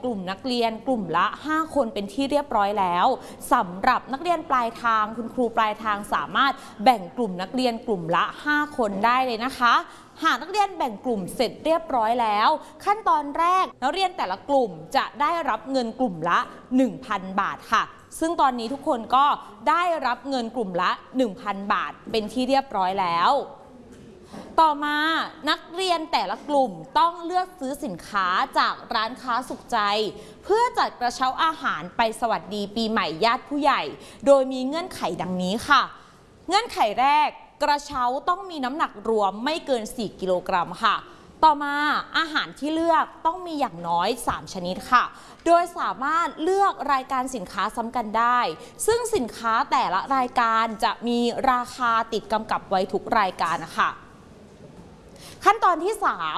กลุ่มนักเรียนกลุ่มละ5คนเป็นที่เรียบร้อยแล้วสำหรับนักเรียนปลายทางคุณครูปลายทางสามารถแบ่งกลุ่มนักเรียนกลุ่มละ5คนได้เลยนะคะหากนักเรียนแบ่งกลุ่มเสร็จเรียบร้อยแล้วขั้นตอนแรกนักเรียนแต่ละกลุ่มจะได้รับเงินกลุ่มละ 1,000 บาทค่ะซึ่งตอนนี้ทุกคนก็ได้รับเงินกลุ่มละ 1,000 บาทเป็นที่เรียบร้อยแล้วต่อมานักเรียนแต่ละกลุ่มต้องเลือกซื้อสินค้าจากร้านค้าสุขใจเพื่อจัดกระเช้าอาหารไปสวัสดีปีใหม่ญาติผู้ใหญ่โดยมีเงื่อนไขดังนี้ค่ะเงื่อนไขแรกกระเช้าต้องมีน้ำหนักรวมไม่เกิน4กิโลกรัมค่ะต่อมาอาหารที่เลือกต้องมีอย่างน้อย3ชนิดค่ะโดยสามารถเลือกรายการสินค้าซ้ำกันได้ซึ่งสินค้าแต่ละรายการจะมีราคาติดกำกับไว้ทุกรายการค่ะขั้นตอนที่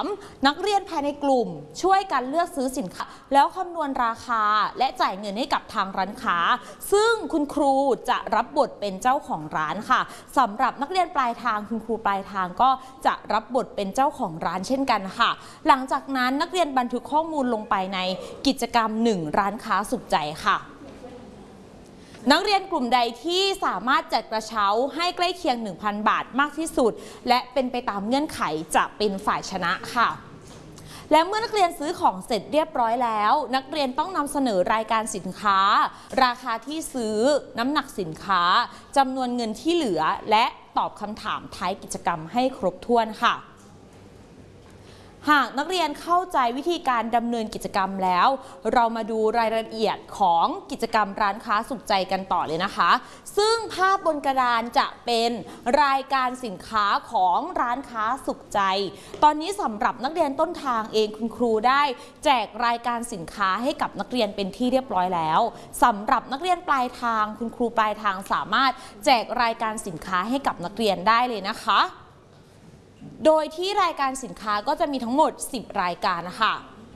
3นักเรียนภายในกลุ่มช่วยกันเลือกซื้อสินค้าแล้วคำนวณราคาและจ่ายเงินให้กับทางร้านค้าซึ่งคุณครูจะรับบทเป็นเจ้าของร้านค่ะสำหรับนักเรียนปลายทางคุณครูปลายทางก็จะรับบทเป็นเจ้าของร้านเช่นกันค่ะหลังจากนั้นนักเรียนบันทึกข้อมูลลงไปในกิจกรรม1ร้านค้าสุขใจค่ะนักเรียนกลุ่มใดที่สามารถจัดกระเช้าให้ใกล้เคียง 1,000 บาทมากที่สุดและเป็นไปตามเงื่อนไขจะเป็นฝ่ายชนะค่ะและเมื่อนักเรียนซื้อของเสร็จเรียบร้อยแล้วนักเรียนต้องนำเสนอรายการสินค้าราคาที่ซื้อน้ำหนักสินค้าจำนวนเงินที่เหลือและตอบคำถามท้ายกิจกรรมให้ครบถ้วนค่ะหากนักเรียนเข้าใจวิธีการดำเนินกิจกรรมแล้วเรามาดูรายละเอียดของกิจกรรมร้านค้าสุขใจกันต่อเลยนะคะซึ่งภาพบนกระดานจะเป็นรายการสินค้าของร้านค้าสุขใจตอนนี้สำหรับนักเรียนต้นทางเองคุณครูได้แจกรายการสินค้าให้กับนักเรียนเป็นที่เรียบร้อยแล้วสำหรับนักเรียนปลายทางคุณครูปลายทางสามารถแจกรายการสินค้าให้กับนักเรียนได้เลยนะคะโดยที่รายการสินค้าก็จะมีทั้งหมด10รายการนะคะ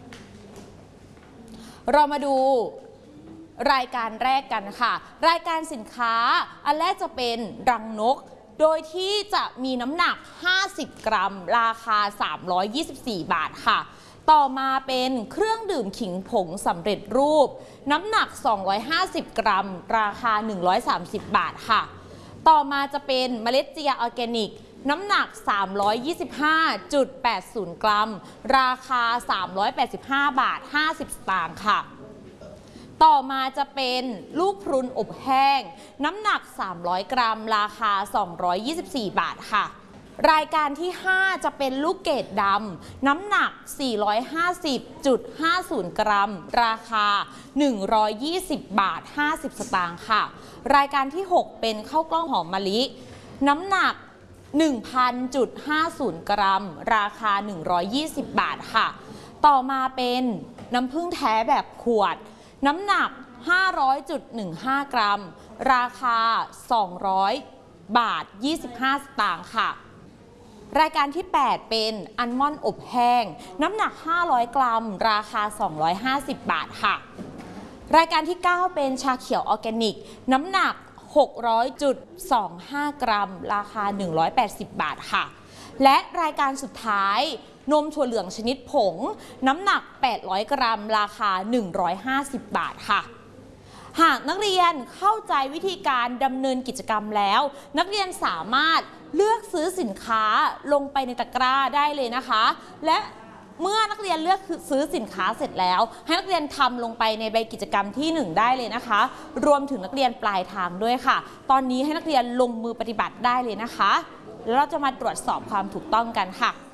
เรามาดูรายการแรกกันค่ะรายการสินค้าอันแรกจะเป็นรังนกโดยที่จะมีน้ำหนัก50กรัมราคา324 บาทค่ะต่อมาเป็นเครื่องดื่มขิงผงสำเร็จรูปน้ำหนัก250กรัมราคา130 บาทค่ะต่อมาจะเป็นเมล็ดเจียออร์แกนิกน้ำหนัก 325.80 กรัมราคา385 บาท 50 สตางค์ค่ะต่อมาจะเป็นลูกพรุนอบแห้งน้ำหนัก300กรัมราคา224 บาทค่ะรายการที่5จะเป็นลูกเกดดำน้ำหนัก450.50 กรัมราคา120 บาท 50 สตางค์ค่ะรายการที่6เป็นข้าวกล้องหอมมะลิน้ำหนัก1,000.50 กรัมราคา120 บาทค่ะต่อมาเป็นน้ำผึ้งแท้แบบขวดน้ำหนัก500.15 กรัมราคา200 บาท 25 สตางค์ค่ะรายการที่8เป็นอัลมอนด์อบแห้งน้ำหนัก500 กรัมราคา250 บาทค่ะรายการที่9เป็นชาเขียวออร์แกนิกน้ำหนัก600.25 กรัมราคา180 บาทค่ะและรายการสุดท้ายนมถั่วเหลืองชนิดผงน้ำหนัก800 กรัมราคา150 บาทค่ะหากนักเรียนเข้าใจวิธีการดำเนินกิจกรรมแล้วนักเรียนสามารถเลือกซื้อสินค้าลงไปในตะกร้าได้เลยนะคะและเมื่อนักเรียนเลือกซื้อสินค้าเสร็จแล้วให้นักเรียนทำลงไปในใบกิจกรรมที่1ได้เลยนะคะรวมถึงนักเรียนปลายทางด้วยค่ะตอนนี้ให้นักเรียนลงมือปฏิบัติได้เลยนะคะแล้วเราจะมาตรวจสอบความถูกต้องกันค่ะ